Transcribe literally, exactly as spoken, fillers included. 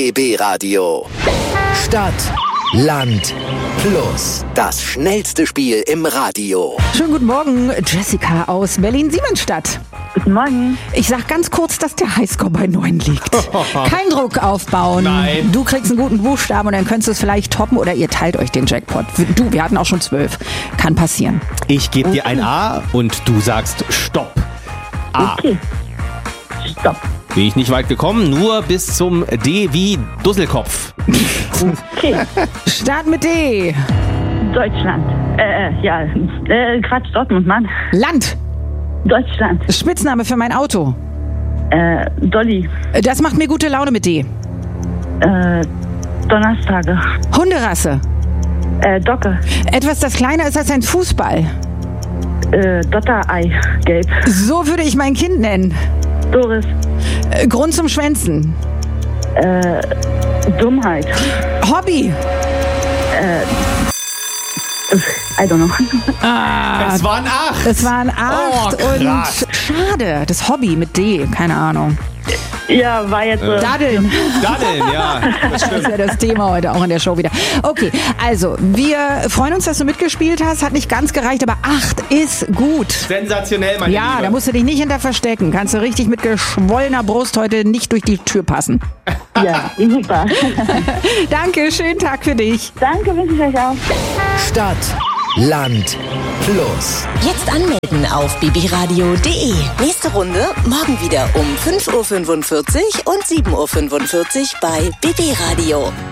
B B Radio. Stadt, Land, Plus. Das schnellste Spiel im Radio. Schönen guten Morgen, Jessica aus Berlin-Siemensstadt. Guten Morgen. Ich sag ganz kurz, dass der Highscore bei neun liegt. Kein Druck aufbauen. Nein. Du kriegst einen guten Buchstaben und dann könntest du es vielleicht toppen oder ihr teilt euch den Jackpot. Du, wir hatten auch schon zwölf. Kann passieren. Ich gebe dir ein A und du sagst Stopp. A. Okay. Stopp. Bin ich nicht weit gekommen, nur bis zum D wie Dusselkopf. Okay. Start mit D. Deutschland. Äh, ja. Äh, Quatsch, Dortmund, Mann. Land. Deutschland. Spitzname für mein Auto. Äh, Dolly. Das macht mir gute Laune mit D. Äh, Donnerstage. Hunderasse. Äh, Docke. Etwas, das kleiner ist als ein Fußball. Äh, Dotterei. Gelb. So würde ich mein Kind nennen. Doris. Äh, Grund zum Schwänzen. Äh, Dummheit. Hobby. I don't know. Ah, Es waren acht. es waren acht Oh, und krass. schade. Das Hobby mit D, keine Ahnung. Ja, war jetzt... Äh, Daddeln. Daddeln, ja. Das Das stimmt. wäre das Thema heute auch in der Show wieder. Okay, also wir freuen uns, dass du mitgespielt hast. Hat nicht ganz gereicht, aber acht ist gut. Sensationell, meine Ja, Liebe. da musst du dich nicht hinter verstecken. Kannst du richtig mit geschwollener Brust heute nicht durch die Tür passen. ja, super. Danke, schönen Tag für dich. Danke, wünsche ich euch auch. Stadt, Land, Plus. Jetzt anmelden auf bbradio punkt de. Nächste Runde morgen wieder um fünf Uhr fünfundvierzig und sieben Uhr fünfundvierzig bei B B Radio.